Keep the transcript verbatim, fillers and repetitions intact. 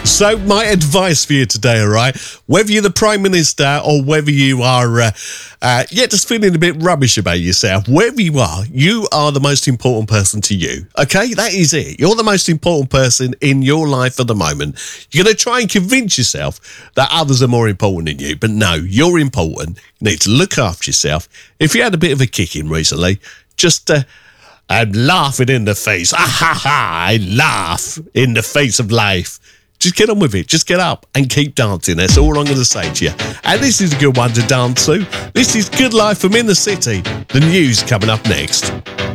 So my advice for you today, all right, whether you're the Prime Minister or whether you are, uh, uh, yeah, just feeling a bit rubbish about yourself, wherever you are, you are the most important person to you, okay? That is it. You're the most important person in your life at the moment. You're going to try and convince yourself that others are more important than you, but no, you're important. You need to look after yourself. If you had a bit of a kick in recently, just... Uh, and laugh it in the face. Ah ha ha! I laugh in the face of life. Just get on with it. Just get up and keep dancing. That's all I'm going to say to you. And this is a good one to dance to. This is Good Life from In the City. The news coming up next.